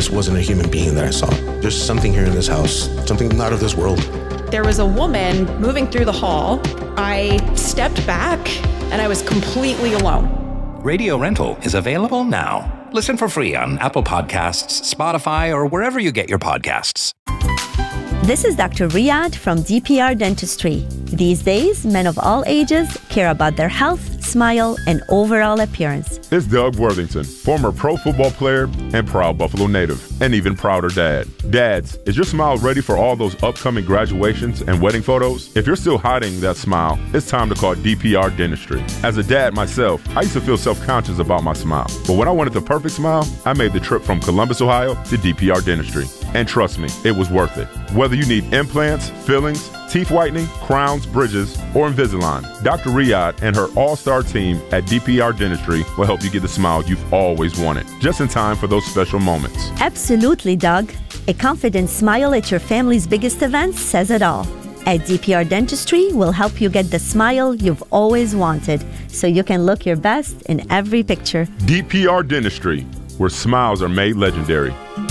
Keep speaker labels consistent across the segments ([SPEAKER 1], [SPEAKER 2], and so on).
[SPEAKER 1] this wasn't a human being that I saw. There's something here in this house, something not of this world.
[SPEAKER 2] There was a woman moving through the hall. I stepped back and I was completely alone.
[SPEAKER 3] Radio Rental is available now. Listen for free on Apple Podcasts, Spotify, or wherever you get your podcasts.
[SPEAKER 4] This is Dr. Riyadh from DPR Dentistry. These days, men of all ages care about their health, smile, and overall appearance.
[SPEAKER 5] It's Doug Worthington, former pro football player and proud Buffalo native, and even prouder dad. Dads, is your smile ready for all those upcoming graduations and wedding photos? If you're still hiding that smile, it's time to call DPR Dentistry. As a dad myself, I used to feel self-conscious about my smile. But when I wanted the perfect smile, I made the trip from Columbus, Ohio to DPR Dentistry. And trust me, it was worth it. Whether you need implants, fillings, teeth whitening, crowns, bridges, or Invisalign, Dr. Riyadh and her all-star team at DPR Dentistry will help you get the smile you've always wanted, just in time for those special moments.
[SPEAKER 4] Absolutely, Doug. A confident smile at your family's biggest events says it all. At DPR Dentistry, we'll help you get the smile you've always wanted, so you can look your best in every picture.
[SPEAKER 5] DPR Dentistry, where smiles are made legendary.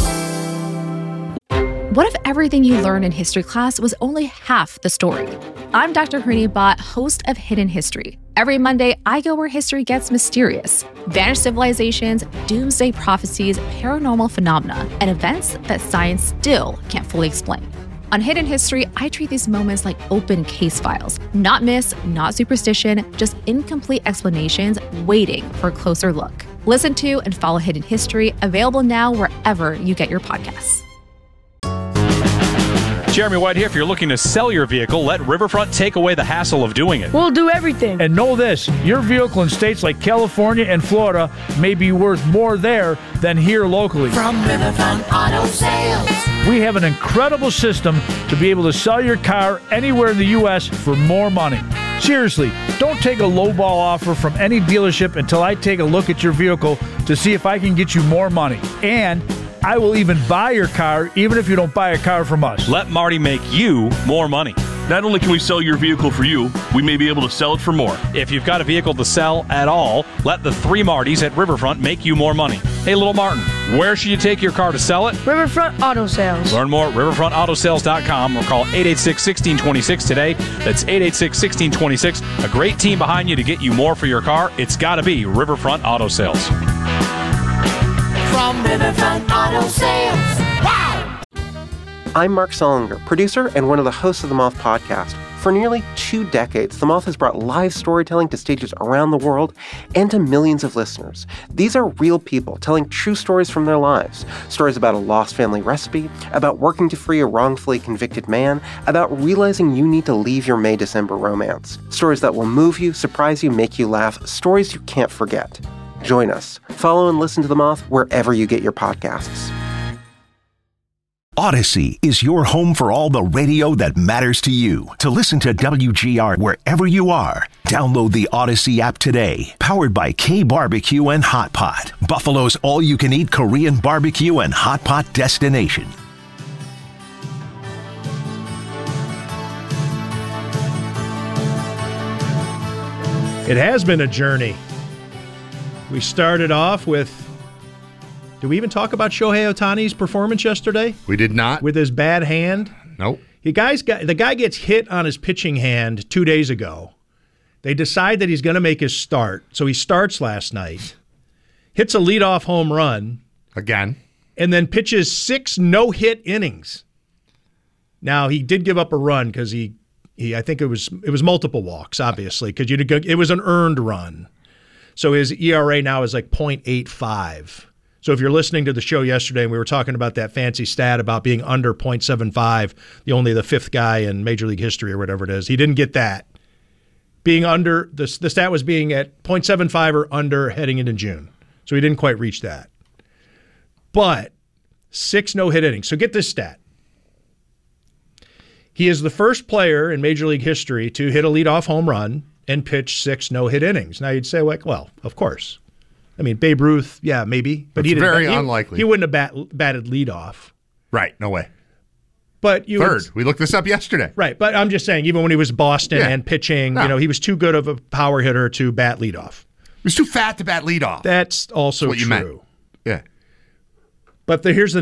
[SPEAKER 6] What if everything you learned in history class was only half the story? I'm Dr. Harini Bhatt, host of Hidden History. Every Monday, I go where history gets mysterious. Vanished civilizations, doomsday prophecies, paranormal phenomena, and events that science still can't fully explain. On Hidden History, I treat these moments like open case files. Not myths, not superstition, just incomplete explanations waiting for a closer look. Listen to and follow Hidden History, available now wherever you get your podcasts.
[SPEAKER 7] Jeremy White here. If you're looking to sell your vehicle, let Riverfront take away the hassle of doing it.
[SPEAKER 8] We'll do everything. And know this, your vehicle in states like California and Florida may be worth more there than here locally.
[SPEAKER 9] From Riverfront Auto Sales.
[SPEAKER 8] We have an incredible system to be able to sell your car anywhere in the U.S. for more money. Seriously, don't take a lowball offer from any dealership until I take a look at your vehicle to see if I can get you more money. And I will even buy your car, even if you don't buy a car from us.
[SPEAKER 7] Let Marty make you more money.
[SPEAKER 10] Not only can we sell your vehicle for you, we may be able to sell it for more.
[SPEAKER 7] If you've got a vehicle to sell at all, let the three Martys at Riverfront make you more money. Hey, little Martin, where should you take your car to sell it?
[SPEAKER 8] Riverfront Auto Sales.
[SPEAKER 7] Learn more at riverfrontautosales.com or call 886-1626 today. That's 886-1626. A great team behind you to get you more for your car. It's got to be Riverfront Auto Sales.
[SPEAKER 9] From Riverfront Auto Sales. Wow!
[SPEAKER 11] I'm Mark Solinger, producer and one of the hosts of the Moth Podcast. For nearly 2 decades, The Moth has brought live storytelling to stages around the world and to millions of listeners. These are real people telling true stories from their lives. Stories about a lost family recipe, about working to free a wrongfully convicted man, about realizing you need to leave your May-December romance. Stories that will move you, surprise you, make you laugh. Stories you can't forget. Join us. Follow and listen to The Moth wherever you get your podcasts.
[SPEAKER 12] Odyssey is your home for all the radio that matters to you. To listen to WGR wherever you are, download the Odyssey app today. Powered by K-Barbecue and Hot Pot, Buffalo's all-you-can-eat Korean barbecue and hot pot destination.
[SPEAKER 13] It has been a journey. We started off with, did we even talk about Shohei Ohtani's performance yesterday?
[SPEAKER 14] We did not.
[SPEAKER 13] With his bad hand?
[SPEAKER 14] Nope.
[SPEAKER 13] The guy gets hit on his pitching hand 2 days ago. They decide that he's going to make his start, so he starts last night, hits a leadoff home run.
[SPEAKER 14] Again.
[SPEAKER 13] And then pitches 6 no-hit innings. Now, he did give up a run because I think it was multiple walks, obviously, because it was an earned run. So his ERA now is like 0.85. So if you're listening to the show yesterday and we were talking about that fancy stat about being under 0.75, only the 5th guy in Major League history or whatever it is, he didn't get that. Being under, the stat was being at 0.75 or under heading into June. So he didn't quite reach that. But 6 no-hit innings. So get this stat. He is the first player in Major League history to hit a leadoff home run and pitch 6 no-hit innings. Now you'd say, like, well, of course. I mean, Babe Ruth, yeah, maybe. But
[SPEAKER 14] it's very unlikely.
[SPEAKER 13] He wouldn't have batted leadoff.
[SPEAKER 14] Right, no way.
[SPEAKER 13] But
[SPEAKER 14] we looked this up yesterday.
[SPEAKER 13] Right, but I'm just saying, even when he was Boston and pitching, he was too good of a power hitter to bat leadoff.
[SPEAKER 14] He was too fat to bat leadoff.
[SPEAKER 13] That's also
[SPEAKER 14] what
[SPEAKER 13] true.
[SPEAKER 14] You meant. Yeah.
[SPEAKER 13] But here's the